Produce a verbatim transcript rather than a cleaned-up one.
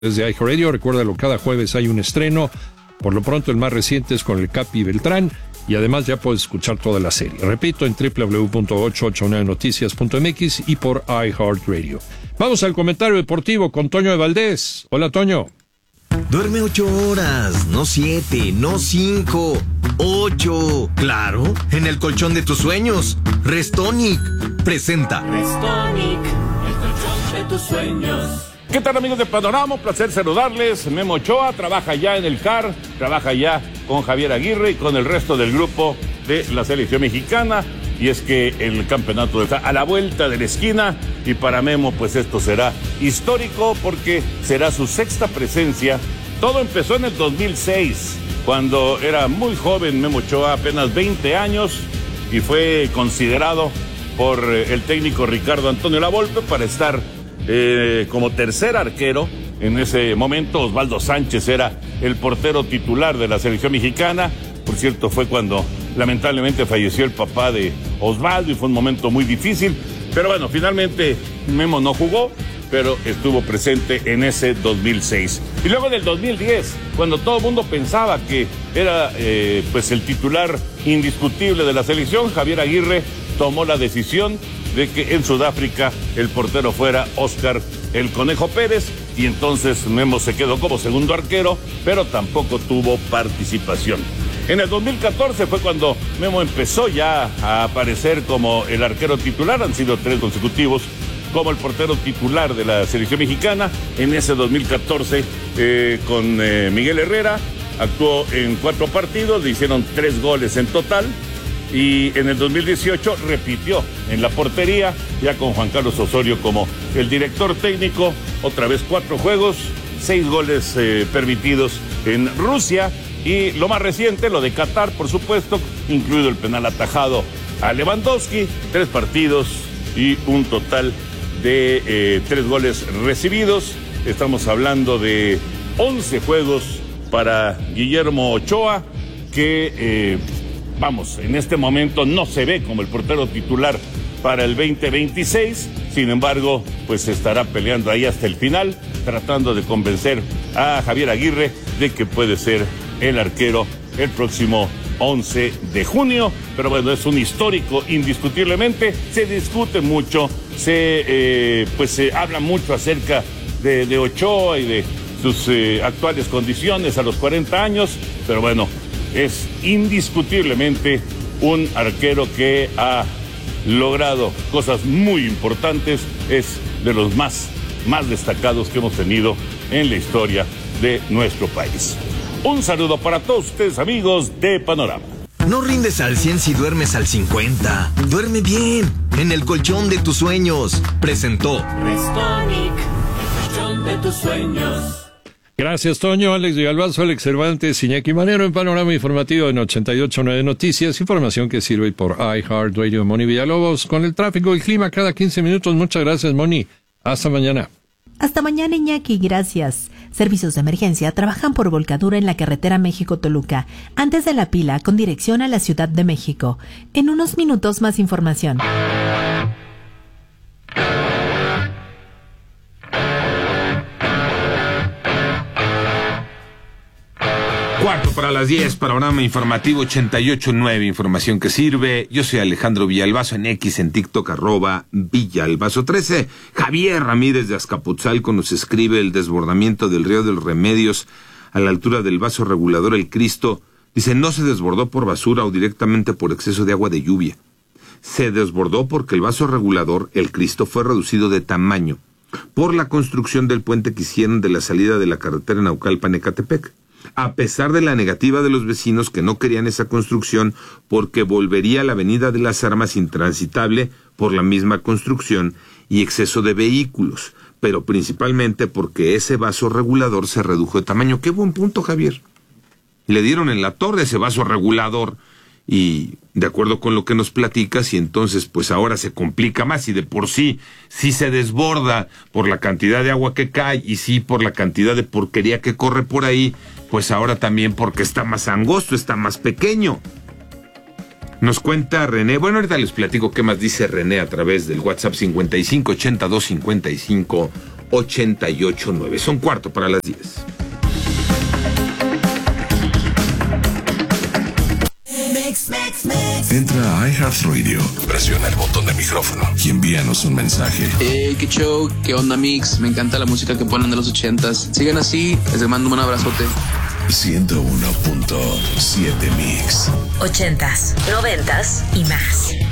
Desde iHeartRadio, recuérdalo, cada jueves hay un estreno. Por lo pronto, el más reciente es con el Capi Beltrán. Y además ya puedes escuchar toda la serie. Repito, en doble u doble u doble u punto ochocientos ochenta y nueve noticias punto m x y por iHeartRadio. Vamos al comentario deportivo con Toño de Valdés. Hola, Toño. Duerme ocho horas, no siete, no cinco, ocho. Claro, en el colchón de tus sueños. Restonic presenta Restonic, el colchón de tus sueños. ¿Qué tal, amigos de Panorama? Un placer saludarles. Memo Ochoa trabaja ya en el C A R, trabaja ya con Javier Aguirre y con el resto del grupo de la selección mexicana. Y es que el campeonato está a la vuelta de la esquina y para Memo pues esto será histórico porque será su sexta presencia. Todo empezó en el dos mil seis, cuando era muy joven Memo Ochoa, apenas veinte años, y fue considerado por el técnico Ricardo Antonio Lavolpe para estar Eh, como tercer arquero. En ese momento Osvaldo Sánchez era el portero titular de la selección mexicana. Por cierto, fue cuando lamentablemente falleció el papá de Osvaldo y fue un momento muy difícil, pero bueno, finalmente Memo no jugó, pero estuvo presente en ese dos mil seis. Y luego del dos mil diez, cuando todo el mundo pensaba que era eh, pues el titular indiscutible de la selección, Javier Aguirre tomó la decisión de que en Sudáfrica el portero fuera Óscar el Conejo Pérez, y entonces Memo se quedó como segundo arquero, pero tampoco tuvo participación. En el dos mil catorce fue cuando Memo empezó ya a aparecer como el arquero titular. Han sido tres consecutivos como el portero titular de la selección mexicana. En ese dos mil catorce eh, con eh, Miguel Herrera actuó en cuatro partidos, le hicieron tres goles en total. Y en el dos mil dieciocho repitió en la portería, ya con Juan Carlos Osorio como el director técnico. Otra vez cuatro juegos, seis goles eh, permitidos en Rusia. Y lo más reciente, lo de Qatar, por supuesto, incluido el penal atajado a Lewandowski. Tres partidos y un total de eh, tres goles recibidos. Estamos hablando de once juegos para Guillermo Ochoa, que... Eh, Vamos, en este momento no se ve como el portero titular para el veinte veintiséis, sin embargo, pues estará peleando ahí hasta el final, tratando de convencer a Javier Aguirre de que puede ser el arquero el próximo once de junio, pero bueno, es un histórico indiscutiblemente. Se discute mucho, se eh, pues se habla mucho acerca de, de Ochoa y de sus eh, actuales condiciones a los cuarenta años, pero bueno, es indiscutiblemente un arquero que ha logrado cosas muy importantes. Es de los más, más destacados que hemos tenido en la historia de nuestro país. Un saludo para todos ustedes, amigos de Panorama. No rindes al cien si duermes al cincuenta. Duerme bien, en el colchón de tus sueños. Presentó Restonic, el colchón de tus sueños. Gracias, Toño. Alex Villalbazo, Alex Cervantes, Iñaki Manero en Panorama Informativo en ochenta y ocho punto nueve Noticias. Información que sirve por iHeartRadio. Moni Villalobos con el tráfico y el clima cada quince minutos. Muchas gracias, Moni. Hasta mañana. Hasta mañana, Iñaki. Gracias. Servicios de emergencia trabajan por volcadura en la carretera México-Toluca, antes de La Pila, con dirección a la Ciudad de México. En unos minutos, más información. Cuarto para las diez, Panorama Informativo ochenta y ocho punto nueve, información que sirve. Yo soy Alejandro Villalbazo, en X, en TikTok, arroba Villalbazo trece. Javier Ramírez de Azcapotzalco nos escribe: el desbordamiento del río de los Remedios a la altura del vaso regulador El Cristo. Dice, no se desbordó por basura o directamente por exceso de agua de lluvia. Se desbordó porque el vaso regulador El Cristo fue reducido de tamaño por la construcción del puente que hicieron de la salida de la carretera Naucalpan-Ecatepec. A pesar de la negativa de los vecinos que no querían esa construcción porque volvería la avenida de las Armas intransitable por la misma construcción y exceso de vehículos, pero principalmente porque ese vaso regulador se redujo de tamaño. ¡Qué buen punto, Javier! Le dieron en la torre ese vaso regulador y de acuerdo con lo que nos platicas, y entonces pues ahora se complica más, y de por sí sí se desborda por la cantidad de agua que cae y sí por la cantidad de porquería que corre por ahí, pues ahora también porque está más angosto, está más pequeño. Nos cuenta René, bueno, ahorita les platico qué más dice René a través del WhatsApp cincuenta y cinco ochenta y dos cincuenta y cinco ochenta y ocho nueve. Son cuarto para las diez. Entra a iHeartRadio, presiona el botón de micrófono y envíanos un mensaje. Hey, qué show, qué onda Mix, me encanta la música que ponen de los ochentas. Sigan así, les mando un abrazote. ciento uno punto siete Mix. Ochentas, noventas y más.